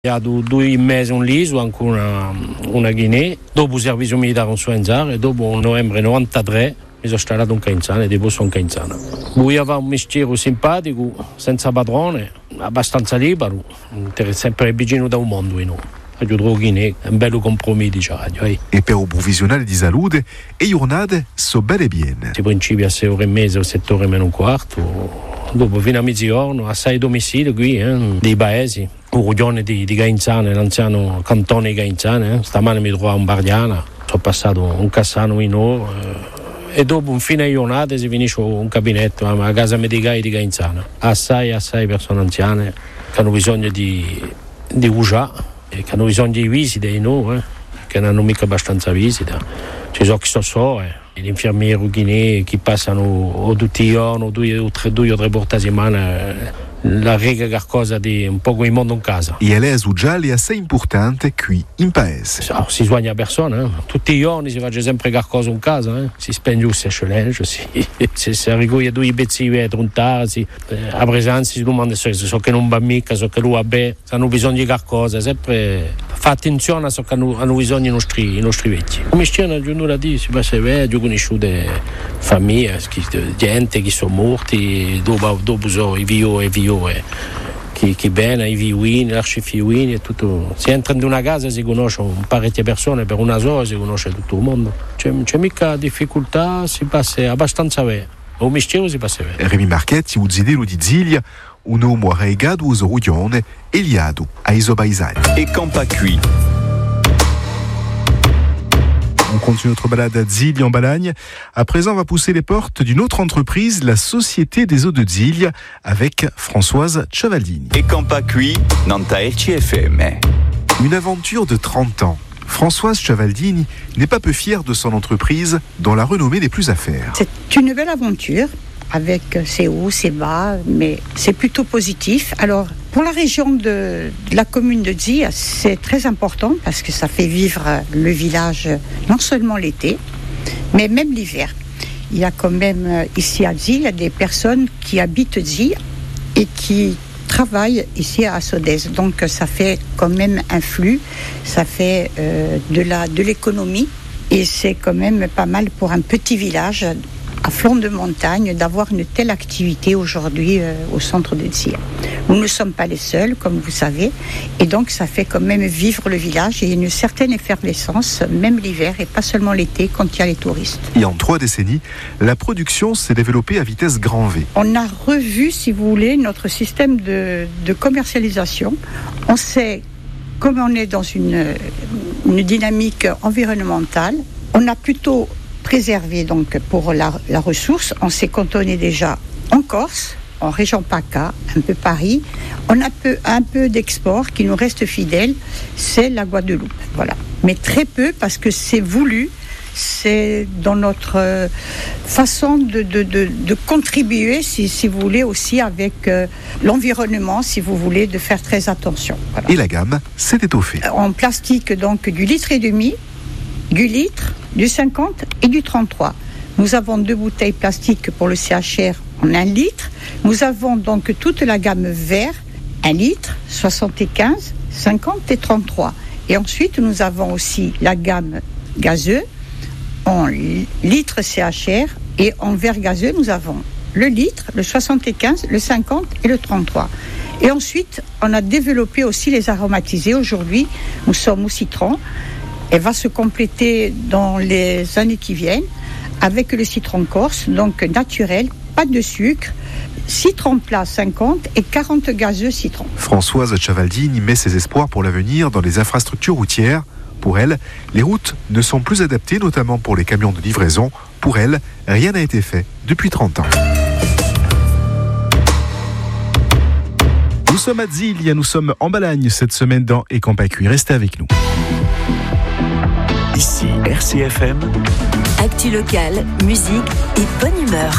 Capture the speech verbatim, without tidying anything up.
Il y a due, due mesi un l'isola, anche una, una Guinea. Dopo il servizio militare non so andare, dopo novembre novantatré mi sono installato in Cainzana e dopo sono in Cainzana. Lui aveva un mestiere simpatico, senza padrone, abbastanza libero, sempre vicino da un mondo in noi. Radio Guinea, un bello compromesso, diciamo. E per il provvisionale di salute, le giornate sono belle e bene. Si principia a sei ore e mezza o sette ore meno un quarto. Dopo fino a mezzogiorno, a sei domicili qui, eh, dei paesi. Un regione di, di Gainzana, l'anziano cantone di Gainzana. Eh. Stamane mi trovo a un Bardiana, sono passato un Cassano in oro. Eh, e dopo, fine giornata, si finisce un gabinetto a casa medicale di Gainzana. Assai, assai persone anziane che hanno bisogno di, di usare. Che hanno bisogno di visite di noi, eh, che non hanno mica abbastanza visita. Ci sono chi so so, eh, gli infermieri guinei che passano o tutti i giorni, o due o tre, due o tre volte a settimana, eh, la rega qualcosa di un po' come il mondo in casa. E lei è già assai importante qui in paese. So, si soigna persone, eh. Tutti i giorni si fa sempre qualcosa in casa, eh. Si spende un sescelengio, si, si, si raccoglie due pezzi di vetro, un tasi, eh, a presenza si domanda se so che non va mica, so che lui va bene, se hanno bisogno di qualcosa, sempre fa attenzione a so che hanno, hanno bisogno i nostri, i nostri vecchi. Come stiano a giornata di si passa vecchio, conosciute famiglie, gente che sono morti, dopo, dopo so i vio e vio. Chi, chi bene, i viuini, l'arcifiuini e tutto. Si entra in una casa si conoscono parecchie persone, per una sola si conosce tutto il mondo. C'è, c'è mica difficoltà, si passa abbastanza bene. O mistero si passa bene. Remi Marchetti, un zidelo di Ziglia, un uomo arregato uso ruglione e liado a Isobaisai. Et Campacui. On continue notre balade à Ziglia en Balagne. À présent, on va pousser les portes d'une autre entreprise, la Société des Eaux de Ziglia, avec Françoise Ciavaldini. Et Campacui, Nanta R C F M. Une aventure de trente ans. Françoise Ciavaldini n'est pas peu fière de son entreprise, dont la renommée n'est plus à faire. C'est une belle aventure, avec ses hauts, ses bas, mais c'est plutôt positif. Alors, pour la région de, de la commune de Ziglia, c'est très important parce que ça fait vivre le village non seulement l'été, mais même l'hiver. Il y a quand même ici à Ziglia des personnes qui habitent Ziglia et qui travaillent ici à Sodez. Donc ça fait quand même un flux, ça fait euh, de la, de l'économie et c'est quand même pas mal pour un petit village à flanc de montagne, d'avoir une telle activité aujourd'hui euh, au centre de Ziglia. Nous ne sommes pas les seuls, comme vous savez, et donc ça fait quand même vivre le village et une certaine effervescence, même l'hiver et pas seulement l'été quand il y a les touristes. Et en trois décennies, la production s'est développée à vitesse grand V. On a revu, si vous voulez, notre système de, de commercialisation. On sait, comme on est dans une, une dynamique environnementale, on a plutôt préservé donc pour la, la ressource. On s'est cantonné déjà en Corse, en région PACA, un peu Paris. On a peu, un peu d'export qui nous reste fidèle, c'est la Guadeloupe. Voilà. Mais très peu parce que c'est voulu, c'est dans notre façon de, de, de, de contribuer, si, si vous voulez, aussi avec euh, l'environnement, si vous voulez, de faire très attention. Voilà. Et la gamme s'est étoffée. En plastique, donc, du litre et demi, du litre, du cinquante et du trente-trois. Nous avons deux bouteilles plastiques pour le C H R en un litre. Nous avons donc toute la gamme vert, un litre, soixante-quinze, cinquante et trente-trois. Et ensuite, nous avons aussi la gamme gazeux en litre C H R et en verre gazeux, nous avons le litre, le soixante-quinze, le cinquante et le trente-trois. Et ensuite, on a développé aussi les aromatisés. Aujourd'hui, nous sommes au citron. Elle va se compléter dans les années qui viennent avec le citron corse, donc naturel, pas de sucre, citron plat cinquante et quarante gazeux citron. Françoise Ciavaldini met ses espoirs pour l'avenir dans les infrastructures routières. Pour elle, les routes ne sont plus adaptées, notamment pour les camions de livraison. Pour elle, rien n'a été fait depuis trente ans. Nous sommes à Ziglia, nous sommes en Balagne cette semaine dans Et Campacui. Restez avec nous. Ici R C F M. Actu locale, musique et bonne humeur.